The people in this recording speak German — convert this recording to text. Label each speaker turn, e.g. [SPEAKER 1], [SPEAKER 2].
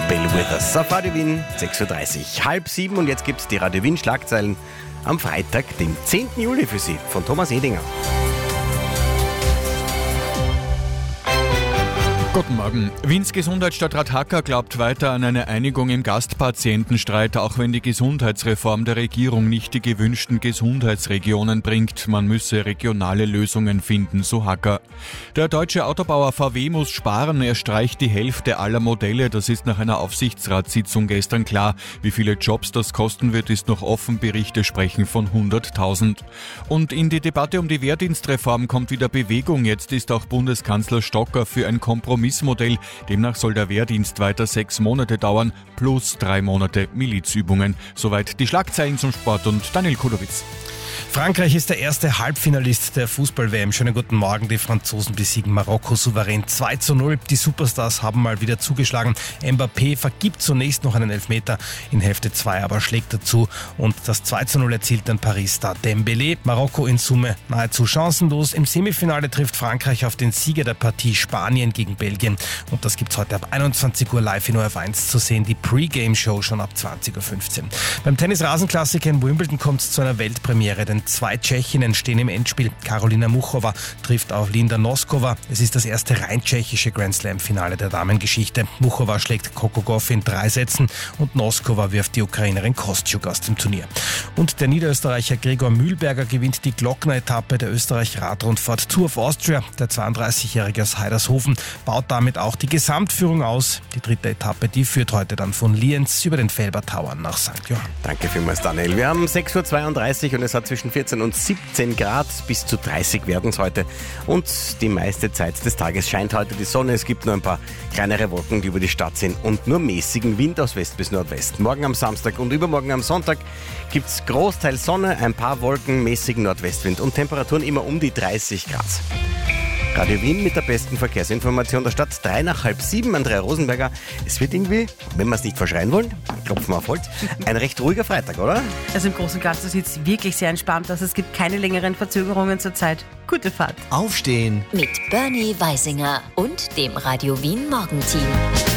[SPEAKER 1] Bill Withers auf Radio Wien, 6.30 Uhr, 6:30 und jetzt gibt es die Radio Wien Schlagzeilen am Freitag, dem 10. Juli für Sie, von Thomas Edinger.
[SPEAKER 2] Guten Morgen. Wiens Gesundheitsstadtrat Hacker glaubt weiter an eine Einigung im Gastpatientenstreit, auch wenn die Gesundheitsreform der Regierung nicht die gewünschten Gesundheitsregionen bringt. Man müsse regionale Lösungen finden, so Hacker. Der deutsche Autobauer VW muss sparen. Er streicht die Hälfte aller Modelle. Das ist nach einer Aufsichtsratssitzung gestern klar. Wie viele Jobs das kosten wird, ist noch offen. Berichte sprechen von 100.000. Und in die Debatte um die Wehrdienstreform kommt wieder Bewegung. Jetzt ist auch Bundeskanzler Stocker für ein Kompromissmodell. Demnach soll der Wehrdienst weiter 6 Monate dauern, plus 3 Monate Milizübungen. Soweit die Schlagzeilen zum Sport und Daniel Kudowitz.
[SPEAKER 3] Frankreich ist der erste Halbfinalist der Fußball-WM. Schönen guten Morgen. Die Franzosen besiegen Marokko souverän 2:0. Die Superstars haben mal wieder zugeschlagen. Mbappé vergibt zunächst noch einen Elfmeter, in Hälfte 2 aber schlägt dazu. Und das 2:0 erzielt dann Paris-Star Dembélé. Marokko in Summe nahezu chancenlos. Im Semifinale trifft Frankreich auf den Sieger der Partie Spanien gegen Belgien. Und das gibt's heute ab 21 Uhr live in ORF1 zu sehen. Die Pre-Game-Show schon ab 20:15 Uhr. Beim Tennis-Rasenklassiker in Wimbledon kommt es zu einer Weltpremiere. Denn 2 Tschechinnen stehen im Endspiel. Karolina Muchova trifft auf Linda Noskova. Es ist das erste rein tschechische Grand Slam-Finale der Damengeschichte. Muchova schlägt Coco Gauff in 3 Sätzen und Noskova wirft die Ukrainerin Kostschuk aus dem Turnier. Und der Niederösterreicher Gregor Mühlberger gewinnt die Glockner-Etappe der Österreich-Radrundfahrt Tour of Austria. Der 32-Jährige aus Heidershofen baut damit auch die Gesamtführung aus. Die 3. Etappe, die führt heute dann von Lienz über den Felber Tower nach St. Johann.
[SPEAKER 1] Danke vielmals, Daniel. Wir haben 6:32 Uhr und es hat zwischen 14 und 17 Grad, bis zu 30 werden es heute. Und die meiste Zeit des Tages scheint heute die Sonne. Es gibt nur ein paar kleinere Wolken, die über die Stadt sind und nur mäßigen Wind aus West bis Nordwest. Morgen am Samstag und übermorgen am Sonntag gibt es Großteil Sonne, ein paar Wolken, mäßigen Nordwestwind und Temperaturen immer um die 30 Grad. Radio Wien mit der besten Verkehrsinformation der Stadt. 3 nach halb 7, Andrea Rosenberger. Es wird irgendwie, wenn wir es nicht verschreien wollen, klopfen wir auf Holz, ein recht ruhiger Freitag, oder?
[SPEAKER 4] Also im Großen und Ganzen sieht es wirklich sehr entspannt aus. Es gibt keine längeren Verzögerungen zurzeit. Gute Fahrt.
[SPEAKER 5] Aufstehen
[SPEAKER 6] mit Bernie Weisinger und dem Radio Wien Morgenteam.